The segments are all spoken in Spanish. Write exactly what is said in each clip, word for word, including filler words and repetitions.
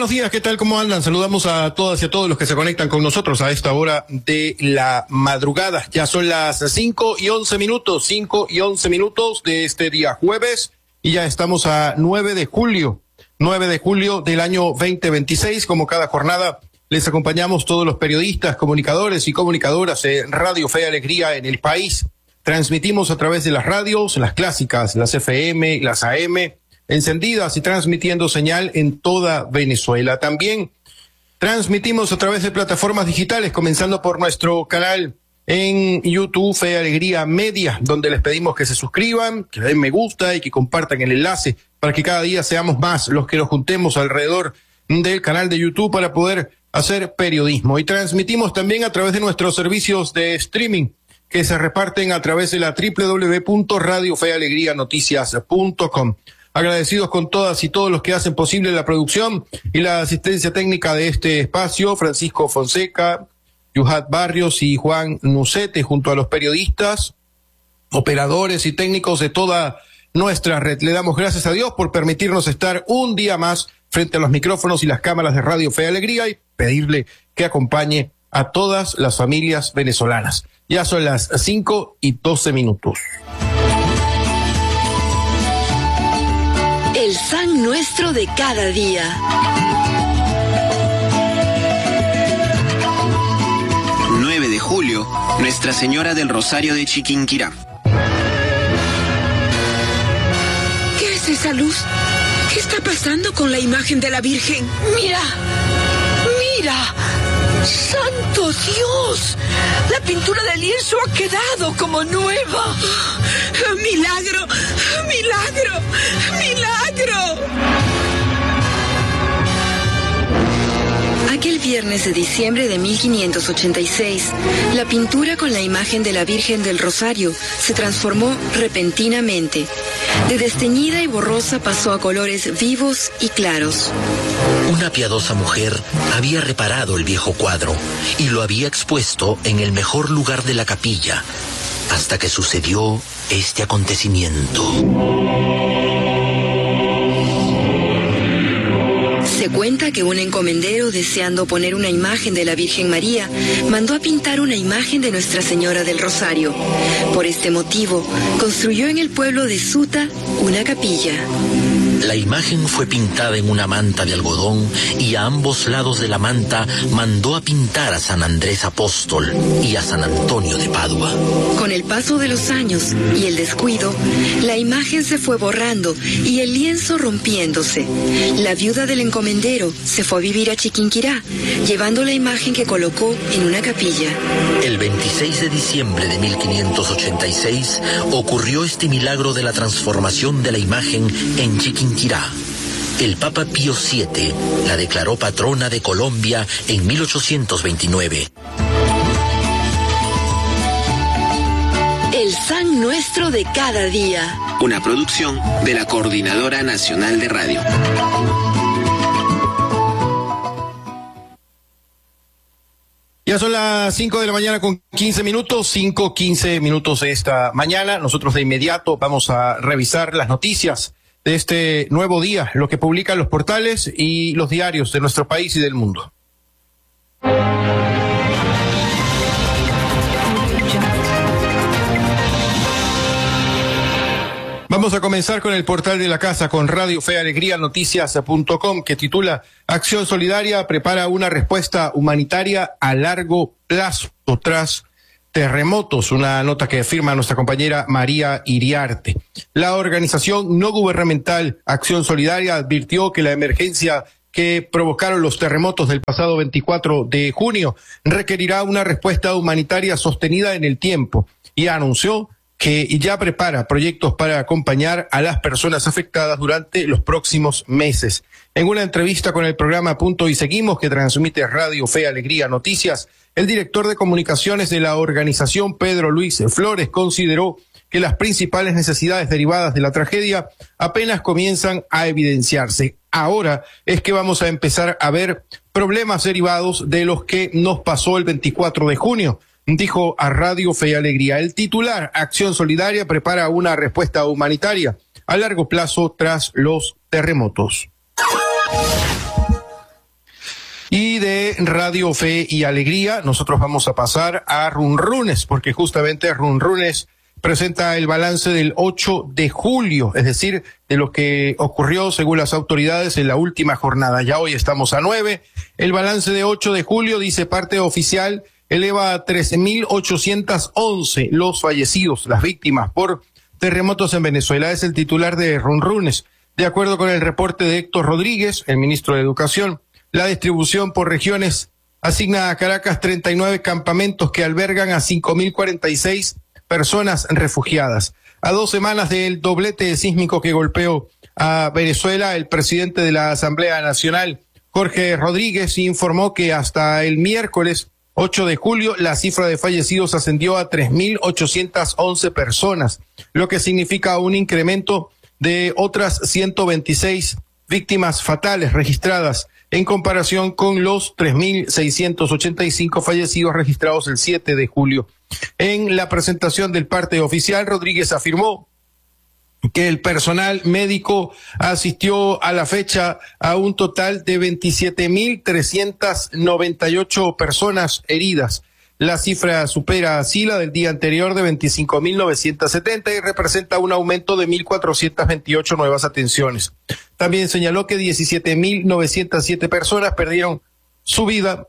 buenos días, ¿qué tal? ¿Cómo andan? Saludamos a todas y a todos los que se conectan con nosotros a esta hora de la madrugada. Ya son las cinco y once minutos, cinco y once minutos de este día jueves, y ya estamos a nueve de julio, nueve de julio del año veinte veintiséis. Como cada jornada, les acompañamos todos los periodistas, comunicadores y comunicadoras de Radio Fe y Alegría en el país. Transmitimos a través de las radios, las clásicas, las F M, las A M, encendidas y transmitiendo señal en toda Venezuela. También transmitimos a través de plataformas digitales, comenzando por nuestro canal en YouTube, Fe y Alegría Media, donde les pedimos que se suscriban, que le den me gusta y que compartan el enlace para que cada día seamos más los que nos juntemos alrededor del canal de YouTube para poder hacer periodismo. Y transmitimos también a través de nuestros servicios de streaming que se reparten a través de la doble u doble u doble u punto radio fe alegría noticias punto com. Agradecidos con todas y todos los que hacen posible la producción y la asistencia técnica de este espacio: Francisco Fonseca, Yuhat Barrios y Juan Nucete, junto a los periodistas, operadores y técnicos de toda nuestra red. Le damos gracias a Dios por permitirnos estar un día más frente a los micrófonos y las cámaras de Radio Fe y Alegría, y pedirle que acompañe a todas las familias venezolanas. Ya son las cinco y doce minutos. El San Nuestro de cada día. nueve de julio, Nuestra Señora del Rosario de Chiquinquirá. ¿Qué es esa luz? ¿Qué está pasando con la imagen de la Virgen? ¡Mira! ¡Mira! ¡Santo Dios! La pintura del lienzo ha quedado como nueva. ¡Milagro! ¡Milagro! ¡Milagro! Aquel viernes de diciembre de mil quinientos ochenta y seis, la pintura con la imagen de la Virgen del Rosario se transformó repentinamente. De desteñida y borrosa pasó a colores vivos y claros. Una piadosa mujer había reparado el viejo cuadro y lo había expuesto en el mejor lugar de la capilla, hasta que sucedió este acontecimiento. Se cuenta que un encomendero, deseando poner una imagen de la Virgen María, mandó a pintar una imagen de Nuestra Señora del Rosario. Por este motivo, construyó en el pueblo de Suta una capilla. La imagen fue pintada en una manta de algodón, y a ambos lados de la manta mandó a pintar a San Andrés Apóstol y a San Antonio de Padua. Con el paso de los años y el descuido, la imagen se fue borrando y el lienzo rompiéndose. La viuda del encomendero se fue a vivir a Chiquinquirá, llevando la imagen que colocó en una capilla. El veintiséis de diciembre de mil quinientos ochenta y seis ocurrió este milagro de la transformación de la imagen en Chiquinquirá. El Papa Pío séptimo la declaró patrona de Colombia en mil ochocientos veintinueve. El San Nuestro de cada día. Una producción de la Coordinadora Nacional de Radio. Ya son las cinco de la mañana con quince minutos, cinco, quince minutos de esta mañana. Nosotros de inmediato vamos a revisar las noticias de este nuevo día, lo que publican los portales y los diarios de nuestro país y del mundo. Vamos a comenzar con el portal de la casa, con Radio Fe Alegría Noticias punto com, que titula: Acción Solidaria prepara una respuesta humanitaria a largo plazo tras terremotos. Una nota que firma nuestra compañera María Iriarte. La organización no gubernamental Acción Solidaria advirtió que la emergencia que provocaron los terremotos del pasado veinticuatro de junio requerirá una respuesta humanitaria sostenida en el tiempo, y anunció que ya prepara proyectos para acompañar a las personas afectadas durante los próximos meses. En una entrevista con el programa Punto y Seguimos, que transmite Radio Fe Alegría Noticias, el director de comunicaciones de la organización, Pedro Luis Flores, consideró que las principales necesidades derivadas de la tragedia apenas comienzan a evidenciarse. Ahora es que vamos a empezar a ver problemas derivados de los que nos pasó el veinticuatro de junio, dijo a Radio Fe y Alegría. El titular: Acción Solidaria prepara una respuesta humanitaria a largo plazo tras los terremotos. de Radio Fe y Alegría, nosotros vamos a pasar a Runrunes, porque justamente Runrunes presenta el balance del ocho de julio, es decir, de lo que ocurrió según las autoridades en la última jornada. Ya hoy estamos a nueve. El balance de ocho de julio, dice parte oficial, eleva a trece mil ochocientos once los fallecidos, las víctimas por terremotos en Venezuela. Es el titular de Runrunes. De acuerdo con el reporte de Héctor Rodríguez, el ministro de Educación, la distribución por regiones asigna a Caracas treinta y nueve campamentos que albergan a cinco mil cuarenta y seis personas refugiadas. A dos semanas del doblete sísmico que golpeó a Venezuela, el presidente de la Asamblea Nacional, Jorge Rodríguez, informó que hasta el miércoles ocho de julio la cifra de fallecidos ascendió a tres mil ochocientas once personas, lo que significa un incremento de otras ciento veintiséis víctimas fatales registradas en comparación con los tres mil seiscientos ochenta y cinco fallecidos registrados el siete de julio. En la presentación del parte oficial, Rodríguez afirmó que el personal médico asistió a la fecha a un total de veintisiete mil trescientas noventa y ocho personas heridas. La cifra supera así la del día anterior de veinticinco mil novecientos setenta y representa un aumento de mil cuatrocientas veintiocho nuevas atenciones. También señaló que diecisiete mil novecientas siete personas perdieron su vida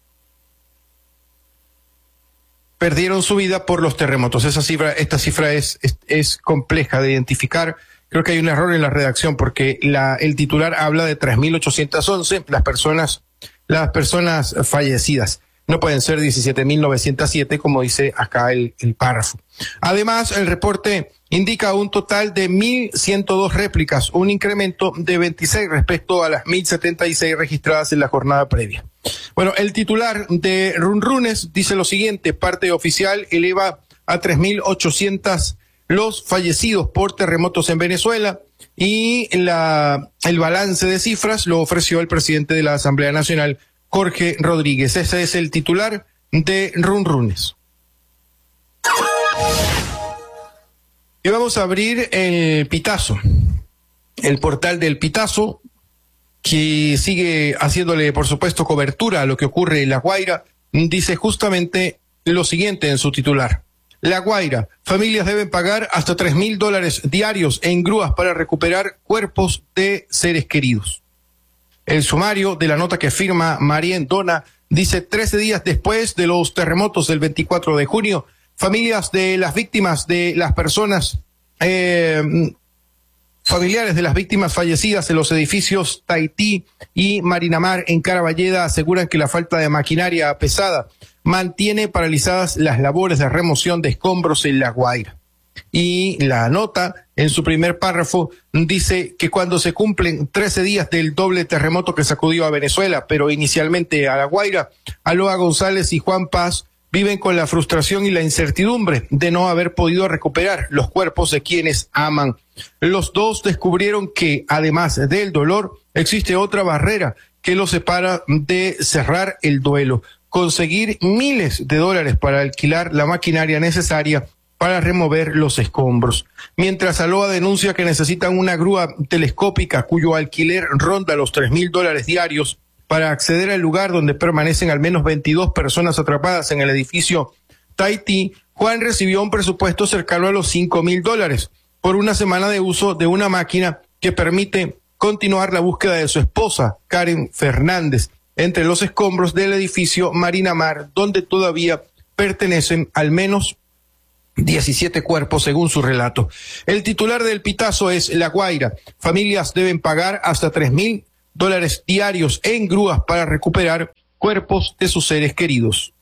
perdieron su vida por los terremotos. Esa cifra, esta cifra es, es, es compleja de identificar. Creo que hay un error en la redacción porque la, el titular habla de tres mil ochocientos once, las personas, las personas fallecidas. No pueden ser diecisiete mil novecientos siete, como dice acá el, el párrafo. Además, el reporte indica un total de mil ciento dos réplicas, un incremento de veintiséis respecto a las mil setenta y seis registradas en la jornada previa. Bueno, el titular de Runrunes dice lo siguiente: parte oficial eleva a tres mil ochocientos los fallecidos por terremotos en Venezuela, y la, el balance de cifras lo ofreció el presidente de la Asamblea Nacional, Jorge Rodríguez. Ese es el titular de Runrunes. Y vamos a abrir el Pitazo, el portal del Pitazo, que sigue haciéndole, por supuesto, cobertura a lo que ocurre en La Guaira. Dice justamente lo siguiente en su titular: La Guaira, familias deben pagar hasta tres mil dólares diarios en grúas para recuperar cuerpos de seres queridos. El sumario de la nota que firma María Endona dice: trece días después de los terremotos del veinticuatro de junio, familias de las víctimas de las personas, eh, familiares de las víctimas fallecidas en los edificios Tahití y Marinamar en Caraballeda aseguran que la falta de maquinaria pesada mantiene paralizadas las labores de remoción de escombros en La Guaira. Y la nota, en su primer párrafo, dice que cuando se cumplen trece días del doble terremoto que sacudió a Venezuela, pero inicialmente a La Guaira, Aloa González y Juan Paz viven con la frustración y la incertidumbre de no haber podido recuperar los cuerpos de quienes aman. Los dos descubrieron que, además del dolor, existe otra barrera que los separa de cerrar el duelo: conseguir miles de dólares para alquilar la maquinaria necesaria para remover los escombros. Mientras Aloa denuncia que necesitan una grúa telescópica cuyo alquiler ronda los tres mil dólares diarios para acceder al lugar donde permanecen al menos veintidós personas atrapadas en el edificio Tahití, Juan recibió un presupuesto cercano a los cinco mil dólares por una semana de uso de una máquina que permite continuar la búsqueda de su esposa, Karen Fernández, entre los escombros del edificio Marinamar, donde todavía pertenecen al menos diecisiete cuerpos, según su relato. El titular del Pitazo es: La Guaira, familias deben pagar hasta tres mil dólares diarios en grúas para recuperar cuerpos de sus seres queridos.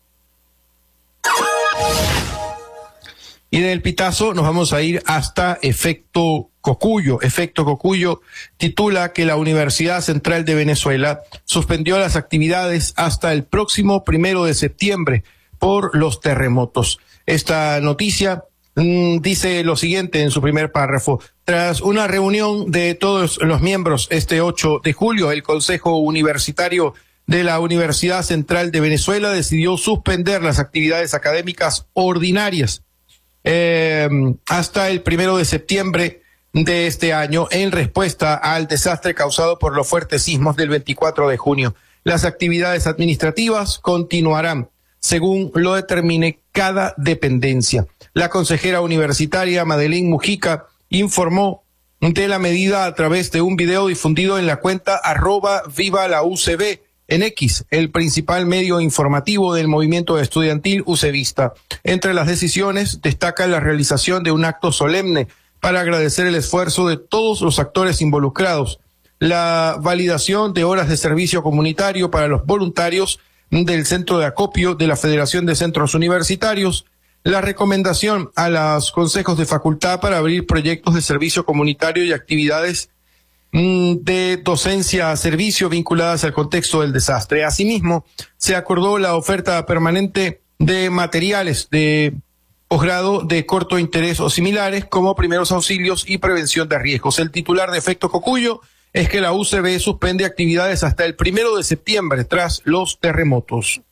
Y del Pitazo nos vamos a ir hasta Efecto Cocuyo. Efecto Cocuyo titula que la Universidad Central de Venezuela suspendió las actividades hasta el próximo primero de septiembre por los terremotos. Esta noticia mmm, dice lo siguiente en su primer párrafo: tras una reunión de todos los miembros este ocho de julio, el Consejo Universitario de la Universidad Central de Venezuela decidió suspender las actividades académicas ordinarias eh, hasta el primero de septiembre de este año, en respuesta al desastre causado por los fuertes sismos del veinticuatro de junio. Las actividades administrativas continuarán según lo determine cada dependencia. La consejera universitaria Madeline Mujica informó de la medida a través de un video difundido en la cuenta arroba viva la U C B en X, el principal medio informativo del movimiento estudiantil ucebista. Entre las decisiones destaca la realización de un acto solemne para agradecer el esfuerzo de todos los actores involucrados, la validación de horas de servicio comunitario para los voluntarios del Centro de Acopio de la Federación de Centros Universitarios, la recomendación a los consejos de facultad para abrir proyectos de servicio comunitario y actividades mmm, de docencia a servicio vinculadas al contexto del desastre. Asimismo, se acordó la oferta permanente de materiales de posgrado de corto interés o similares como primeros auxilios y prevención de riesgos. El titular de Efecto Cocuyo es que la U C B suspende actividades hasta el primero de septiembre tras los terremotos.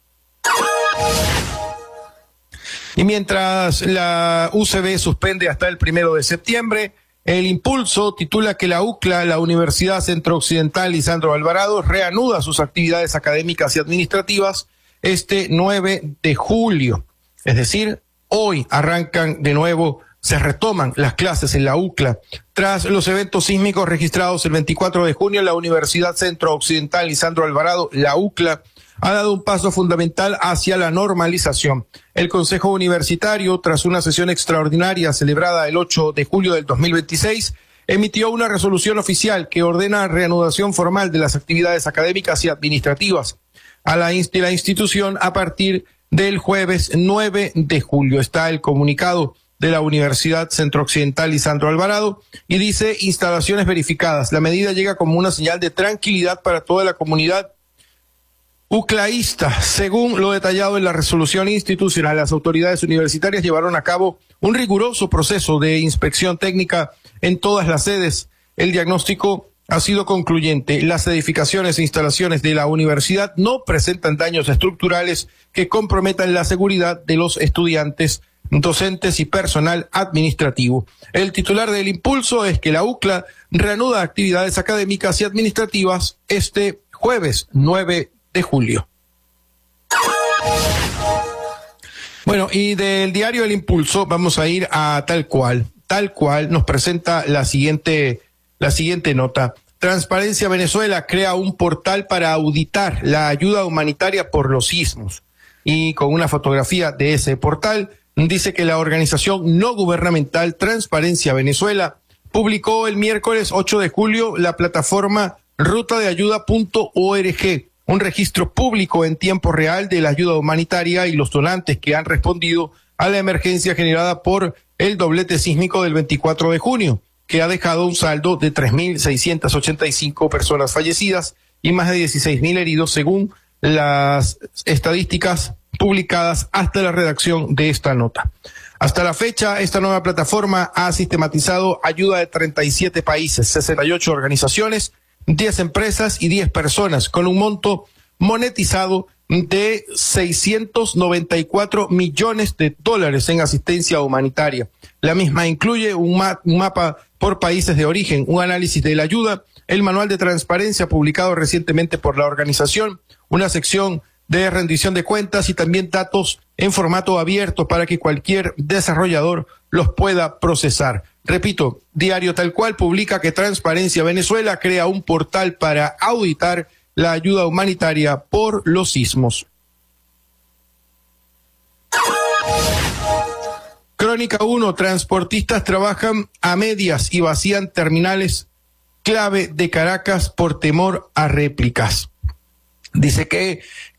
Y mientras la U C B suspende hasta el primero de septiembre, el Impulso titula que la U C L A, la Universidad Centro Occidental Lisandro Alvarado, reanuda sus actividades académicas y administrativas este nueve de julio. Es decir, hoy arrancan de nuevo, se retoman las clases en la U C L A. Tras los eventos sísmicos registrados el veinticuatro de junio, la Universidad Centro Occidental Lisandro Alvarado, la U C L A, ha dado un paso fundamental hacia la normalización. El Consejo Universitario, tras una sesión extraordinaria celebrada el ocho de julio del dos mil veintiséis, emitió una resolución oficial que ordena reanudación formal de las actividades académicas y administrativas a la, de la institución a partir del jueves nueve de julio. Está el comunicado de la Universidad Centro Occidental Lisandro Alvarado y dice: instalaciones verificadas. La medida llega como una señal de tranquilidad para toda la comunidad uclaísta. Según lo detallado en la resolución institucional, las autoridades universitarias llevaron a cabo un riguroso proceso de inspección técnica en todas las sedes. El diagnóstico ha sido concluyente. Las edificaciones e instalaciones de la universidad no presentan daños estructurales que comprometan la seguridad de los estudiantes, docentes y personal administrativo. El titular del Impulso es que la U C L A reanuda actividades académicas y administrativas este jueves nueve de julio. Bueno, y del diario El Impulso vamos a ir a Tal Cual. Tal Cual nos presenta la siguiente, la siguiente nota. Transparencia Venezuela crea un portal para auditar la ayuda humanitaria por los sismos. Y con una fotografía de ese portal, dice que la organización no gubernamental Transparencia Venezuela publicó el miércoles ocho de julio la plataforma ruta de ayuda punto org, un registro público en tiempo real de la ayuda humanitaria y los donantes que han respondido a la emergencia generada por el doblete sísmico del veinticuatro de junio, que ha dejado un saldo de tres mil seiscientas ochenta y cinco personas fallecidas y más de dieciséis mil heridos, según las estadísticas publicadas hasta la redacción de esta nota. Hasta la fecha, esta nueva plataforma ha sistematizado ayuda de treinta y siete países, sesenta y ocho organizaciones, diez empresas y diez personas, con un monto monetizado de seiscientos noventa y cuatro millones de dólares en asistencia humanitaria. La misma incluye un, ma un mapa por países de origen, un análisis de la ayuda, el manual de transparencia publicado recientemente por la organización, una sección de rendición de cuentas y también datos en formato abierto para que cualquier desarrollador los pueda procesar. Repito, Diario Tal Cual publica que Transparencia Venezuela crea un portal para auditar la ayuda humanitaria por los sismos. Crónica uno, transportistas trabajan a medias y vacían terminales clave de Caracas por temor a réplicas. Dice que